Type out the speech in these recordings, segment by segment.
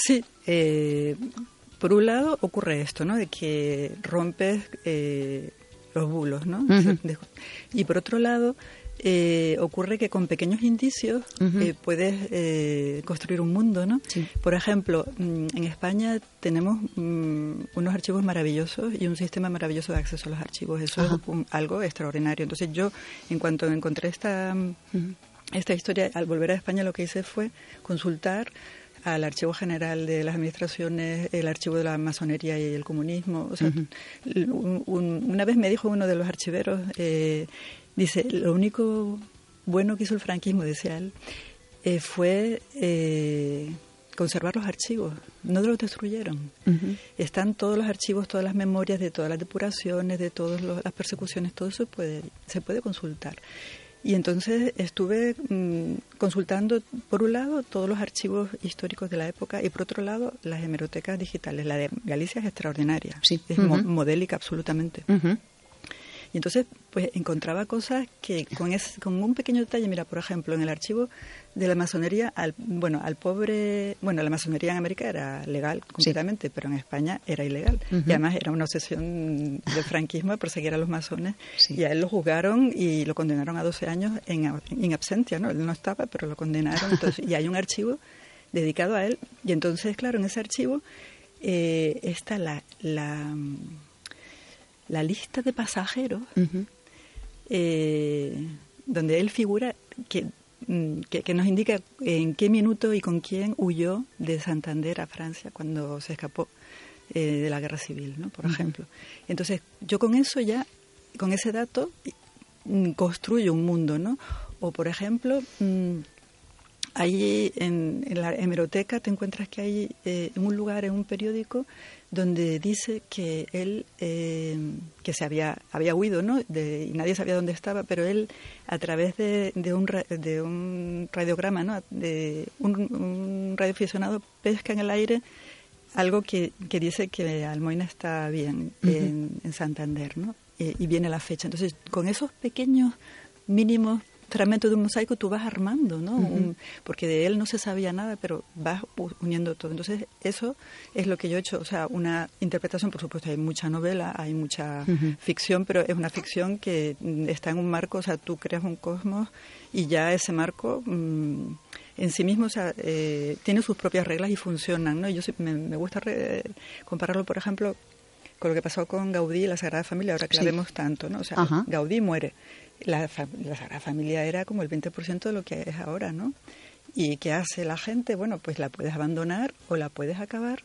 Sí, por un lado ocurre esto, ¿no? De que rompes los bulos, ¿no? Uh-huh. Y por otro lado ocurre que con pequeños indicios uh-huh. puedes construir un mundo, ¿no? Sí. Por ejemplo, en España tenemos unos archivos maravillosos y un sistema maravilloso de acceso a los archivos. Eso Ajá. es algo extraordinario. Entonces yo, en cuanto encontré esta historia, al volver a España lo que hice fue consultar al Archivo General de las Administraciones, el Archivo de la Masonería y el Comunismo. O sea, una vez me dijo uno de los archiveros, dice, lo único bueno que hizo el franquismo, decía él, fue conservar los archivos, no los destruyeron. Uh-huh. Están todos los archivos, todas las memorias de todas las depuraciones, de todas las persecuciones, todo eso se puede consultar. Y entonces estuve consultando, por un lado, todos los archivos históricos de la época y, por otro lado, las hemerotecas digitales. La de Galicia es extraordinaria, sí. Es modélica absolutamente. Uh-huh. Y entonces, pues, encontraba cosas que con un pequeño detalle, mira, por ejemplo, en el archivo de la masonería, la masonería en América era legal completamente, sí. Pero en España era ilegal. Uh-huh. Y además era una obsesión del franquismo perseguir a los masones. Sí. Y a él lo juzgaron y lo condenaron a 12 años en absentia, ¿no? Él no estaba, pero lo condenaron. Entonces, y hay un archivo dedicado a él. Y entonces, claro, en ese archivo está la lista de pasajeros, uh-huh. Donde él figura que nos indica en qué minuto y con quién huyó de Santander a Francia cuando se escapó de la guerra civil, ¿no? Por uh-huh. ejemplo. Entonces, yo con eso ya, con ese dato, construyo un mundo, ¿no? O, por ejemplo, allí en la hemeroteca te encuentras que hay en un lugar, en un periódico, donde dice que él que se había huido, ¿no? Y nadie sabía dónde estaba, pero él, a través de un radiograma, ¿no? De un radioaficionado, pesca en el aire algo que dice que Almoina está bien uh-huh. en Santander, ¿no? Y viene la fecha. Entonces, con esos pequeños mínimos fragmentos de un mosaico tú vas armando, ¿no? Uh-huh. Porque de él no se sabía nada, pero vas uniendo todo. Entonces, eso es lo que yo he hecho. O sea, una interpretación, por supuesto, hay mucha novela, hay mucha uh-huh. ficción, pero es una ficción que está en un marco, o sea, tú creas un cosmos y ya ese marco en sí mismo, o sea, tiene sus propias reglas y funcionan, ¿no? Yo me gusta compararlo, por ejemplo, con lo que pasó con Gaudí y la Sagrada Familia, ahora que la vemos tanto, ¿no? O sea, uh-huh. Gaudí muere. La Sagrada Familia era como el 20% de lo que es ahora, ¿no? ¿Y qué hace la gente? Bueno, pues la puedes abandonar o la puedes acabar,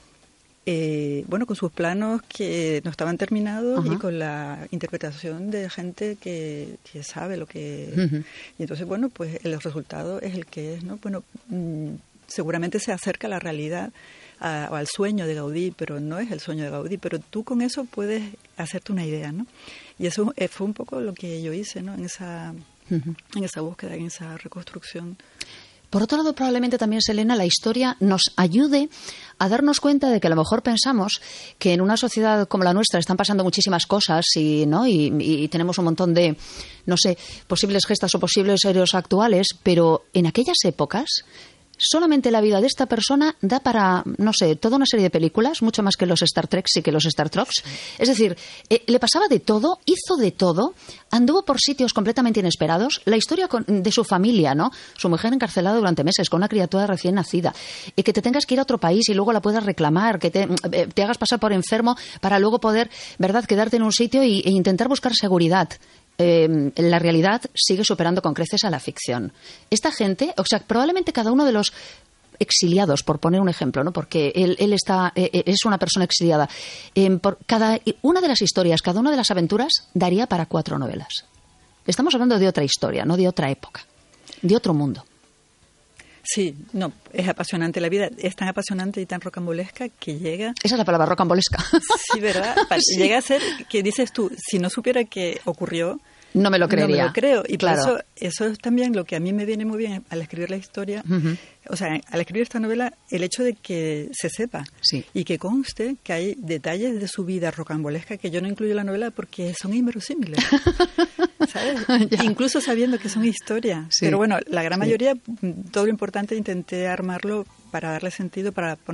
con sus planos que no estaban terminados uh-huh. y con la interpretación de gente que sabe lo que... Uh-huh. Y entonces, bueno, pues el resultado es el que es, ¿no? Bueno, seguramente se acerca a la realidad o al sueño de Gaudí, pero no es el sueño de Gaudí, pero tú con eso puedes hacerte una idea, ¿no? Y eso fue un poco lo que yo hice, ¿no? En esa búsqueda, en esa reconstrucción. Por otro lado, probablemente también, Selena, la historia nos ayude a darnos cuenta de que a lo mejor pensamos que en una sociedad como la nuestra están pasando muchísimas cosas y tenemos un montón de, no sé, posibles gestas o posibles héroes actuales, pero en aquellas épocas solamente la vida de esta persona da para, no sé, toda una serie de películas, mucho más que los Star Treks y que los Star Trops. Es decir, le pasaba de todo, hizo de todo, anduvo por sitios completamente inesperados. La historia de su familia, ¿no? Su mujer encarcelada durante meses con una criatura recién nacida. Y que te tengas que ir a otro país y luego la puedas reclamar, que te hagas pasar por enfermo para luego poder, ¿verdad?, quedarte en un sitio e intentar buscar seguridad. La realidad sigue superando con creces a la ficción. Esta gente, o sea, probablemente cada uno de los exiliados, por poner un ejemplo, ¿no? Porque él es una persona exiliada, por cada una de las historias, cada una de las aventuras daría para 4 novelas. Estamos hablando de otra historia, no de otra época, de otro mundo. Sí, no, es apasionante. La vida es tan apasionante y tan rocambolesca que llega... Esa es la palabra, rocambolesca. Sí, ¿verdad? Sí. Llega a ser que dices tú, si no supiera que ocurrió... No me lo creería. No me lo creo. Y claro. Por eso es también lo que a mí me viene muy bien al escribir la historia. Uh-huh. O sea, al escribir esta novela, el hecho de que se sepa sí. y que conste que hay detalles de su vida rocambolesca que yo no incluyo en la novela porque son inverosímiles. ¿Sabes? Incluso sabiendo que son historia. Sí. Pero bueno, la gran mayoría, todo lo importante intenté armarlo para darle sentido, para poner